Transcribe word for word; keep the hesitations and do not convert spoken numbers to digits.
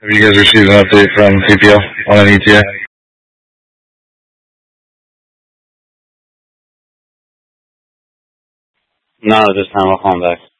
Have you guys received an update from P P L on an E T A? Not at this time. I'll call him back.